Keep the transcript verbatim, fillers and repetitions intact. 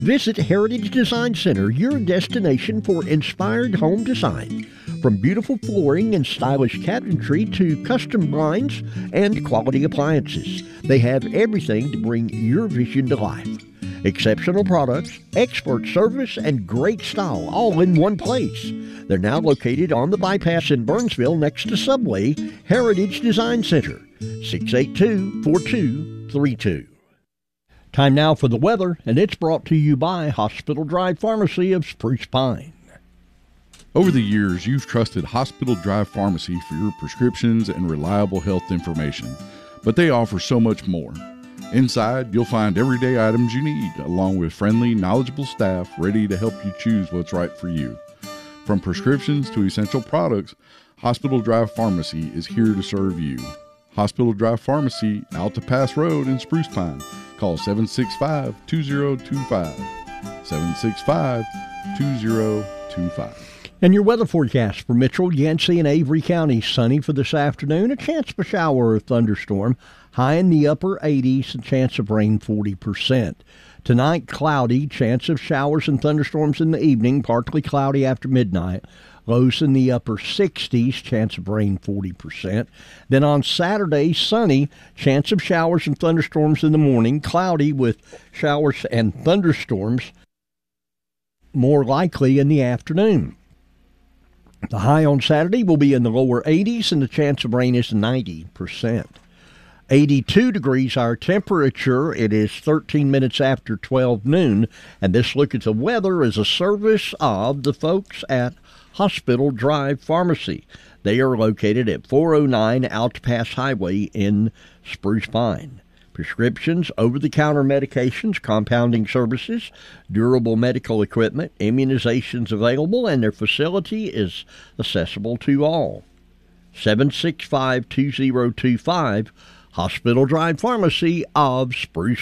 Visit Heritage Design Center, your destination for inspired home design. From beautiful flooring and stylish cabinetry to custom blinds and quality appliances, they have everything to bring your vision to life. Exceptional products, expert service, and great style all in one place. They're now located on the bypass in Burnsville next to Subway. Heritage Design Center, six eight two, four two three two. Time now for the weather, and it's brought to you by Hospital Drive Pharmacy of Spruce Pine. Over the years, you've trusted Hospital Drive Pharmacy for your prescriptions and reliable health information, but they offer so much more. Inside, you'll find everyday items you need, along with friendly, knowledgeable staff ready to help you choose what's right for you. From prescriptions to essential products, Hospital Drive Pharmacy is here to serve you. Hospital Drive Pharmacy, Alta Pass Road in Spruce Pine. Call seven six five, two zero two five, seven six five, two zero two five. And your weather forecast for Mitchell, Yancey, and Avery counties. Sunny for this afternoon. A chance of a shower or thunderstorm. High in the upper eighties. A chance of rain forty percent. Tonight, cloudy. Chance of showers and thunderstorms in the evening. Partly cloudy after midnight. Lows in the upper sixties, chance of rain forty percent. Then on Saturday, sunny, chance of showers and thunderstorms in the morning. Cloudy with showers and thunderstorms more likely in the afternoon. The high on Saturday will be in the lower eighties, and the chance of rain is ninety percent. eighty-two degrees our temperature. It is thirteen minutes after twelve noon, and this look at the weather is a service of the folks at Hospital Drive Pharmacy. They are located at four oh nine Alta Pass Highway in Spruce Pine. Prescriptions, over-the-counter medications, compounding services, durable medical equipment, immunizations available, and their facility is accessible to all. seven six five, two zero two five, Hospital Drive Pharmacy of Spruce